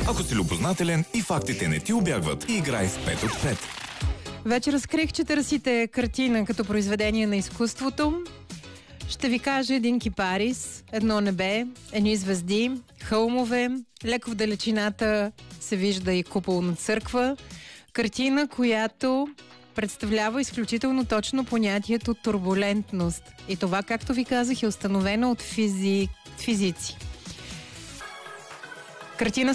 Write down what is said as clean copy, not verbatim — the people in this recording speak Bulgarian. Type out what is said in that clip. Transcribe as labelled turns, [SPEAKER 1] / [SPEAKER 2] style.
[SPEAKER 1] Ако си любознателен и фактите не ти убягват, играй с 5 от 5.
[SPEAKER 2] Вече разкрих, че търсите картина като произведение на изкуството. Ще ви кажа един кипарис, едно небе, едни звезди, хълмове, леко в далечината се вижда и купол на църква. Картина, която представлява изключително точно понятието турбулентност. И това, както ви казах, е установено от физици. Картина